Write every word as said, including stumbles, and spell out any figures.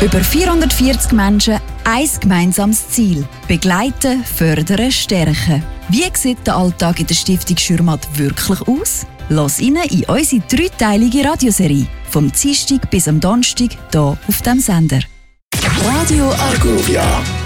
Über vierhundertvierzig Menschen, ein gemeinsames Ziel. Begleiten, fördern, stärken. Wie sieht der Alltag in der Stiftung Schürmatt wirklich aus? Lass rein in unsere dreiteilige Radioserie. Vom Dienstag bis am Donnerstag hier auf dem Sender. Radio Argovia.